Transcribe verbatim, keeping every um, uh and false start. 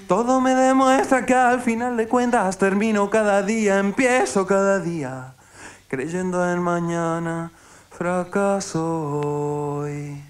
Todo me demuestra que al final de cuentas termino cada día, empiezo cada día, creyendo en mañana, fracaso hoy.